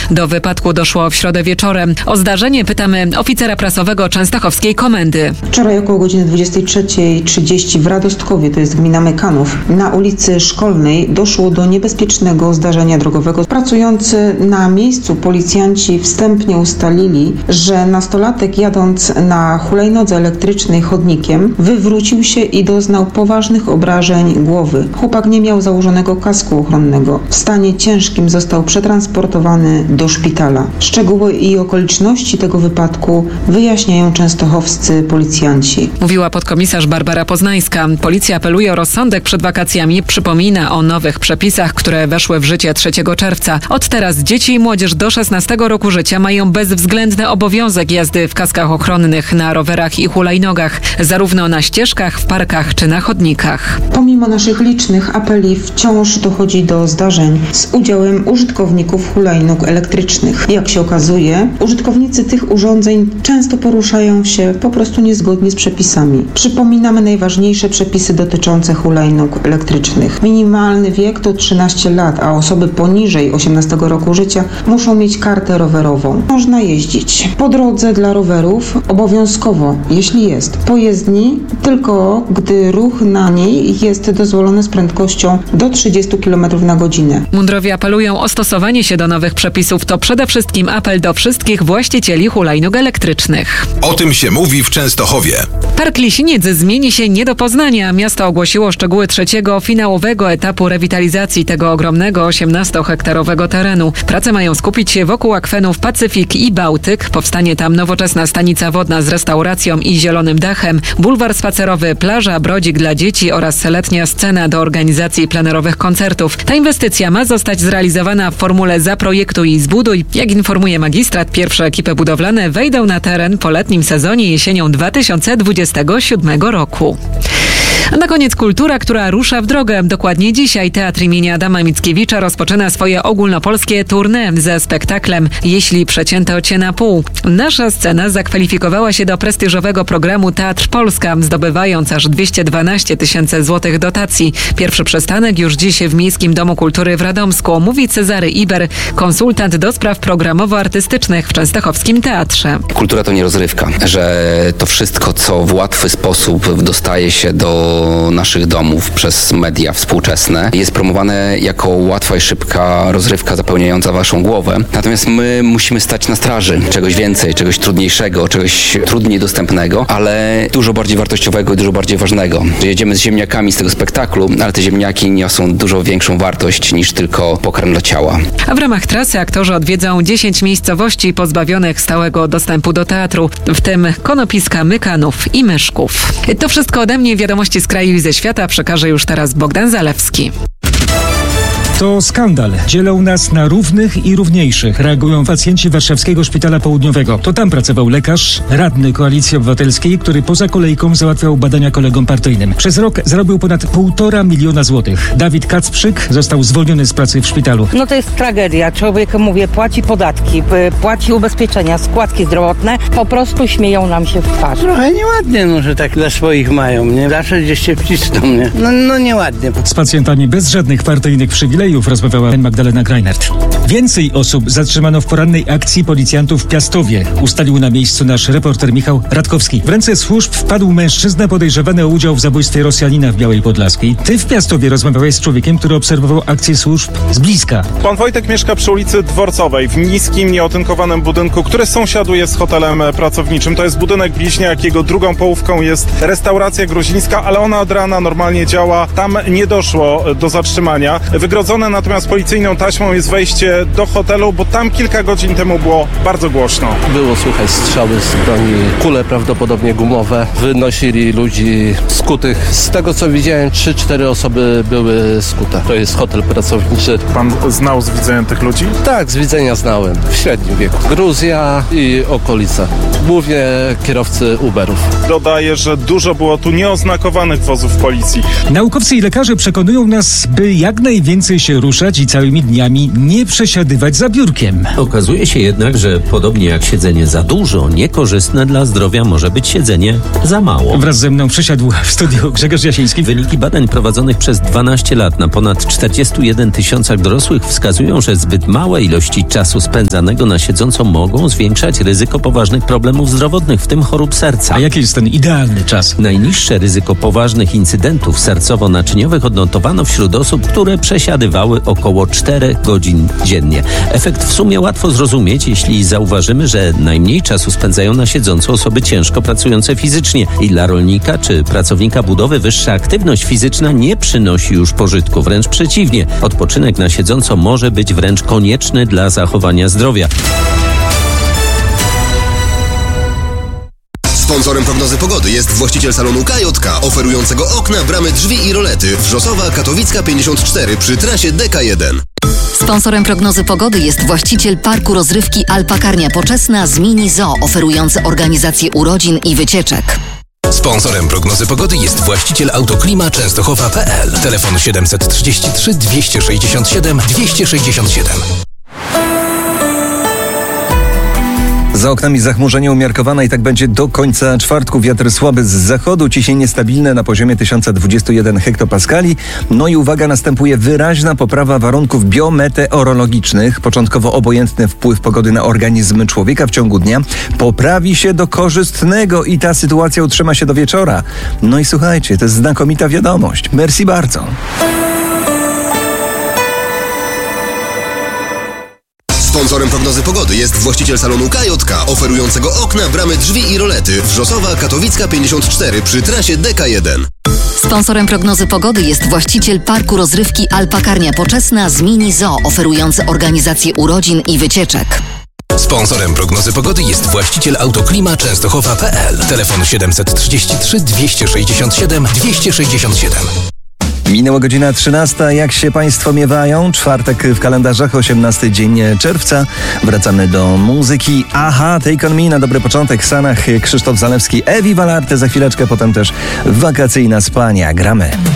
Do wypadku doszło w środę wieczorem. O zdarzenie pytamy oficera prasowego częstochowskiej komendy. Wczoraj około godziny 23:30 w Radostkowie, to jest gmina Mekanów, na ulicy Szkolnej doszło do niebezpiecznego zdarzenia drogowego. Pracujący na miejscu policjanci wstępnie ustalili, że nastolatek jadąc na hulajnodze elektrycznej chodnikiem wywrócił się i doznał poważnych obrażeń głowy. Chłopak nie miał założonego kasku ochronnego. W stanie ciężkim został przetransportowany do szpitala. Szczegóły i okoliczności tego wypadku wyjaśniają częstochowscy policjanci. Mówiła podkomisarz Barbara Poznańska. Policja apeluje o rozsądek przed wakacjami. Przypomina o nowych przepisach, które weszły w życie 3 czerwca. Od teraz dzieci i młodzież do 16 roku życia mają bezwzględny obowiązek jazdy w kaskach ochronnych na rowerach i hulajnogach, zarówno na ścieżkach, w parkach czy na chodnikach. Pomimo naszych licznych apeli wciąż dochodzi do zdarzeń z udziałem użytkowników hulajnóg elektrycznych. Jak się okazuje, użytkownicy tych urządzeń często poruszają się po prostu niezgodnie z przepisami. Przypominamy najważniejsze przepisy dotyczące hulajnóg elektrycznych. Minimalny wiek to 13 lat, a osoby poniżej 18 roku życia muszą mieć kartę rowerową. Można jeździć po drodze dla rowerów obowiązkowo, jeśli jest. Po jezdni tylko gdy ruch na niej jest dozwolony z prędkością do 30 km na godzinę. Mundurowi apelują o stosowanie się do nowych przepisów. To przede wszystkim apel do wszystkich właścicieli hulajnóg elektrycznych. O tym się mówi w Częstochowie. Park Lisiniec zmieni się nie do poznania. Miasto ogłosiło szczegóły 3. finałowego etapu rewitalizacji tego ogromnego 18-hektarowego terenu. Prace mają skupić się wokół akwenów Pacyfik i Bałtyk. Powstanie tam nowoczesna stanica wodna z restauracją i zielonym dachem, bulwar spacerowy, plaża, brodzik dla dzieci oraz letnia scena do organizacji plenerowych koncertów. Ta inwestycja ma zostać zrealizowana w formule zaprojektuj i zbuduj. Jak informuje magistrat, pierwsze ekipy budowlane wejdą na teren po letnim sezonie jesienią 2027 roku. A na koniec kultura, która rusza w drogę. Dokładnie dzisiaj Teatr imienia Adama Mickiewicza rozpoczyna swoje ogólnopolskie tournée ze spektaklem Jeśli przecięto cię na pół. Nasza scena zakwalifikowała się do prestiżowego programu Teatr Polska, zdobywając aż 212 000 złotych dotacji. Pierwszy przystanek już dziś w Miejskim Domu Kultury w Radomsku, mówi Cezary Iber, konsultant do spraw programowo-artystycznych w Częstochowskim Teatrze. Kultura to nie rozrywka, że to wszystko, co w łatwy sposób dostaje się do naszych domów przez media współczesne, jest promowane jako łatwa i szybka rozrywka zapełniająca waszą głowę. Natomiast my musimy stać na straży czegoś więcej, czegoś trudniejszego, czegoś trudniej dostępnego, ale dużo bardziej wartościowego i dużo bardziej ważnego. Jedziemy z ziemniakami z tego spektaklu, ale te ziemniaki niosą dużo większą wartość niż tylko pokarm dla ciała. A w ramach trasy aktorzy odwiedzą 10 miejscowości pozbawionych stałego dostępu do teatru, w tym Konopiska, Mykanów i Myszków. To wszystko ode mnie. Wiadomości z kraju i ze świata przekaże już teraz Bogdan Zalewski. To skandal. Dzielą nas na równych i równiejszych. Reagują pacjenci Warszawskiego Szpitala Południowego. To tam pracował lekarz, radny Koalicji Obywatelskiej, który poza kolejką załatwiał badania kolegom partyjnym. Przez rok zarobił ponad 1,5 miliona złotych. Dawid Kacprzyk został zwolniony z pracy w szpitalu. No to jest tragedia. Człowiek, mówię, płaci podatki, płaci ubezpieczenia, składki zdrowotne. Po prostu śmieją nam się w twarz. Trochę nieładnie, no, że tak dla swoich mają, nie? Zawsze gdzieś się wcisną, nie? No nieładnie. Z pacjentami bez żadnych partyjnych przywilejów rozmawiała Magdalena Greinert. Więcej osób zatrzymano w porannej akcji policjantów w Piastowie, ustalił na miejscu nasz reporter Michał Radkowski. W ręce służb wpadł mężczyzna podejrzewany o udział w zabójstwie Rosjanina w Białej Podlaskiej. Ty w Piastowie rozmawiałeś z człowiekiem, który obserwował akcję służb z bliska. Pan Wojtek mieszka przy ulicy Dworcowej, w niskim, nieotynkowanym budynku, który sąsiaduje z hotelem pracowniczym. To jest budynek bliźniak, jego drugą połówką jest restauracja gruzińska, ale ona od rana normalnie działa. Tam nie doszło do zatrzymania. Wygrodzone natomiast policyjną taśmą jest wejście do hotelu, bo tam kilka godzin temu było bardzo głośno. Było słychać strzały z broni, kule prawdopodobnie gumowe. Wynosili ludzi skutych. Z tego co widziałem, 3-4 osoby były skute. To jest hotel pracowniczy. Pan znał z widzenia tych ludzi? Tak, z widzenia znałem. W średnim wieku. Gruzja i okolice. Głównie kierowcy Uberów. Dodaję, że dużo było tu nieoznakowanych wozów policji. Naukowcy i lekarze przekonują nas, by jak najwięcej się się ruszać i całymi dniami nie przesiadywać za biurkiem. Okazuje się jednak, że podobnie jak siedzenie za dużo, niekorzystne dla zdrowia może być siedzenie za mało. Wraz ze mną przysiadł w studiu Grzegorz Jasiński. Wyniki badań prowadzonych przez 12 lat na ponad 41 tysiącach dorosłych wskazują, że zbyt małe ilości czasu spędzanego na siedząco mogą zwiększać ryzyko poważnych problemów zdrowotnych, w tym chorób serca. A jaki jest ten idealny czas? Najniższe ryzyko poważnych incydentów sercowo-naczyniowych odnotowano wśród osób, które przesiadywały około 4 godzin dziennie. Efekt w sumie łatwo zrozumieć, jeśli zauważymy, że najmniej czasu spędzają na siedząco osoby ciężko pracujące fizycznie i dla rolnika czy pracownika budowy wyższa aktywność fizyczna nie przynosi już pożytku, wręcz przeciwnie. Odpoczynek na siedząco może być wręcz konieczny dla zachowania zdrowia. Sponsorem prognozy pogody jest właściciel salonu KJK, oferującego okna, bramy, drzwi i rolety. Wrzosowa, Katowicka 54 przy trasie DK1. Sponsorem prognozy pogody jest właściciel parku rozrywki Alpakarnia Poczesna z Mini Zoo, oferujący organizację urodzin i wycieczek. Sponsorem prognozy pogody jest właściciel Autoklima Częstochowa.pl. Telefon 733 267 267. Za oknami zachmurzenie umiarkowane i tak będzie do końca czwartku. Wiatr słaby z zachodu, ciśnienie stabilne na poziomie 1021 hektopaskali. No i uwaga, następuje wyraźna poprawa warunków biometeorologicznych. Początkowo obojętny wpływ pogody na organizm człowieka w ciągu dnia poprawi się do korzystnego i ta sytuacja utrzyma się do wieczora. No i słuchajcie, to jest znakomita wiadomość. Merci bardzo. Sponsorem prognozy pogody jest właściciel salonu KJK, oferującego okna, bramy, drzwi i rolety. Wrzosowa, Katowicka 54 przy trasie DK1. Sponsorem prognozy pogody jest właściciel parku rozrywki Alpakarnia Poczesna z Mini Zoo, oferujący organizację urodzin i wycieczek. Sponsorem prognozy pogody jest właściciel Autoklima Częstochowa.pl. Telefon 733 267 267. Minęła godzina 13. Jak się Państwo miewają? Czwartek w kalendarzach, 18 dzień czerwca. Wracamy do muzyki. Aha, Take On Me na dobry początek. Sanach, Krzysztof Zalewski, Ewi Valarte za chwileczkę, potem też wakacyjna spania. Gramy.